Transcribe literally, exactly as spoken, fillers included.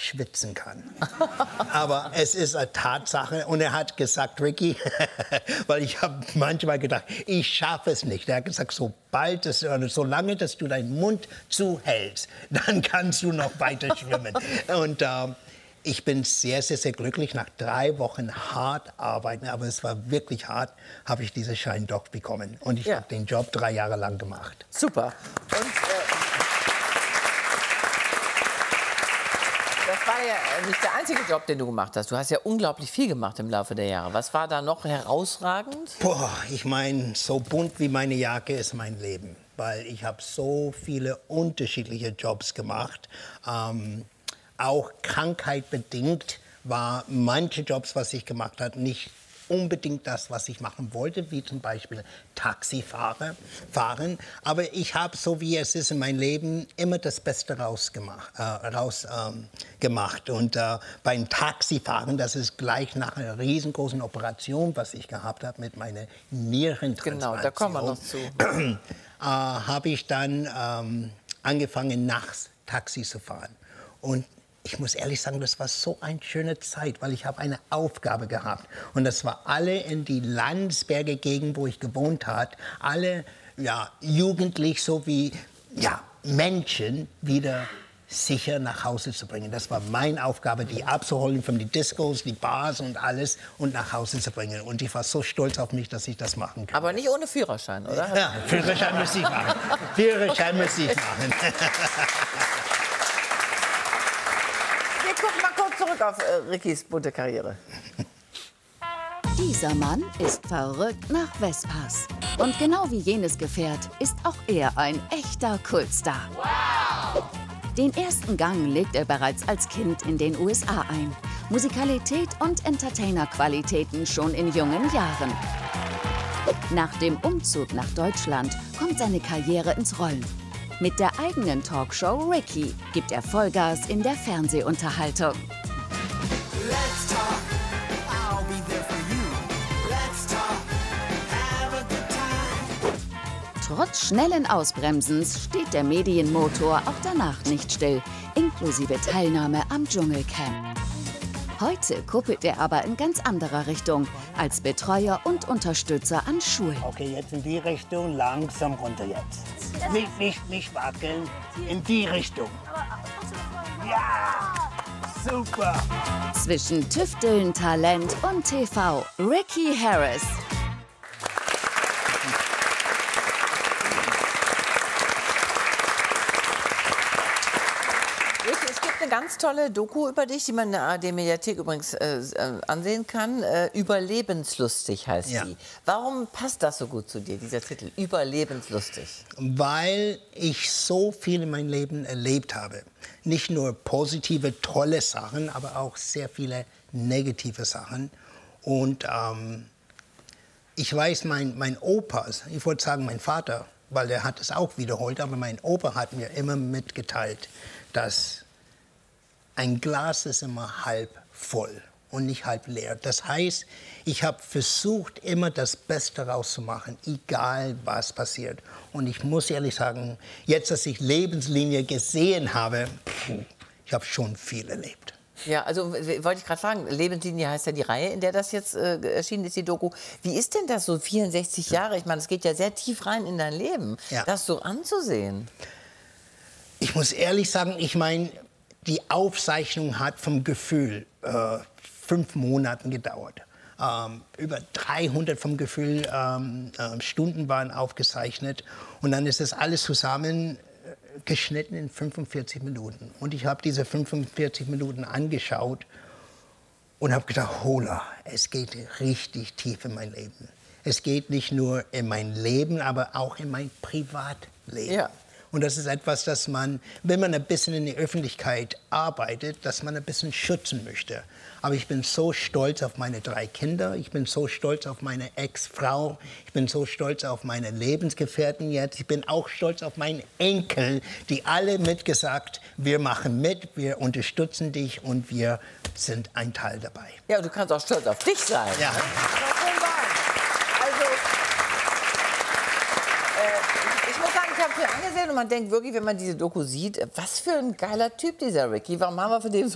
schwitzen kann. Aber es ist eine Tatsache. Und er hat gesagt, Ricky, weil ich habe manchmal gedacht, ich schaffe es nicht. Er hat gesagt, sobald es, solange dass du deinen Mund zuhältst, dann kannst du noch weiter schwimmen. Und äh, ich bin sehr, sehr, sehr glücklich. Nach drei Wochen hart arbeiten, aber es war wirklich hart, habe ich diesen Schein doch bekommen. Und ich ja. habe den Job drei Jahre lang gemacht. Super. Und, äh, das war ja nicht der einzige Job, den du gemacht hast. Du hast ja unglaublich viel gemacht im Laufe der Jahre. Was war da noch herausragend? Boah, ich meine, so bunt wie meine Jacke ist mein Leben. Weil ich habe so viele unterschiedliche Jobs gemacht. Ähm, Auch krankheitbedingt war manche Jobs, was ich gemacht habe, nicht unbedingt das, was ich machen wollte, wie zum Beispiel Taxifahrer fahren. Aber ich habe, so wie es ist in meinem Leben, immer das Beste rausgemacht. Äh, raus, ähm, gemacht. Und äh, beim Taxifahren, das ist gleich nach einer riesengroßen Operation, was ich gehabt habe mit meiner Nierentransplantation. Genau, da kommen wir noch zu. äh, habe ich dann ähm, angefangen, nachts Taxi zu fahren. Und ich muss ehrlich sagen, das war so eine schöne Zeit, weil ich habe eine Aufgabe gehabt. Und das war alle in die Landsberger Gegend, wo ich gewohnt habe, alle ja, jugendlich sowie ja, Menschen wieder sicher nach Hause zu bringen. Das war meine Aufgabe, die abzuholen von den Discos, die Bars und alles und nach Hause zu bringen. Und ich war so stolz auf mich, dass ich das machen kann. Aber nicht ohne Führerschein, oder? Ja, Führerschein müsste ich machen. Führerschein müsste ich machen. Guck mal kurz zurück auf äh, Rickys bunte Karriere. Dieser Mann ist verrückt nach Vespas. Und genau wie jenes Gefährt ist auch er ein echter Kultstar. Wow! Den ersten Gang legt er bereits als Kind in den U S A ein. Musikalität und Entertainer-Qualitäten schon in jungen Jahren. Nach dem Umzug nach Deutschland kommt seine Karriere ins Rollen. Mit der eigenen Talkshow Ricky gibt er Vollgas in der Fernsehunterhaltung. Trotz schnellen Ausbremsens steht der Medienmotor auch danach nicht still, inklusive Teilnahme am Dschungelcamp. Heute kuppelt er aber in ganz anderer Richtung, als Betreuer und Unterstützer an Schulen. Okay, jetzt in die Richtung, langsam runter jetzt. Nicht, nicht, nicht wackeln, in die Richtung. Ja, super. Zwischen Tüfteln, Talent und T V, Ricky Harris. Es gibt eine ganz tolle Doku über dich, die man in der A R D-Mediathek übrigens äh, ansehen kann. Äh, Überlebenslustig heißt ja. die. Warum passt das so gut zu dir, dieser Titel? Überlebenslustig. Weil ich so viel in meinem Leben erlebt habe. Nicht nur positive, tolle Sachen, aber auch sehr viele negative Sachen. Und ähm, ich weiß, mein, mein Opa, ich wollte sagen mein Vater, weil der hat es auch wiederholt, aber mein Opa hat mir immer mitgeteilt, dass ein Glas ist immer halb voll und nicht halb leer. Das heißt, ich habe versucht, immer das Beste rauszumachen, egal was passiert. Und ich muss ehrlich sagen, jetzt, dass ich Lebenslinie gesehen habe, pff, ich habe schon viel erlebt. Ja, also wollte ich gerade fragen, Lebenslinie heißt ja die Reihe, in der das jetzt äh, erschienen ist, die Doku. Wie ist denn das so, vierundsechzig Jahre? Ich meine, es geht ja sehr tief rein in dein Leben, ja. das so anzusehen. Ich muss ehrlich sagen, ich meine, die Aufzeichnung hat vom Gefühl äh, fünf Monaten gedauert. Ähm, über dreihundert vom Gefühl ähm, äh, Stunden waren aufgezeichnet. Und dann ist das alles zusammen äh, geschnitten in fünfundvierzig Minuten. Und ich habe diese fünfundvierzig Minuten angeschaut und habe gedacht, hola, es geht richtig tief in mein Leben. Es geht nicht nur in mein Leben, aber auch in mein Privatleben. Ja. Und das ist etwas, das man, wenn man ein bisschen in der Öffentlichkeit arbeitet, dass man ein bisschen schützen möchte. Aber ich bin so stolz auf meine drei Kinder, ich bin so stolz auf meine Ex-Frau, ich bin so stolz auf meine Lebensgefährten jetzt, ich bin auch stolz auf meinen Enkel, die alle mitgesagt, wir machen mit, wir unterstützen dich und wir sind ein Teil dabei. Ja, du kannst auch stolz auf dich sein. Ja. Ne? Angesehen und man denkt wirklich, wenn man diese Doku sieht, was für ein geiler Typ dieser Ricky. Warum haben wir von dem so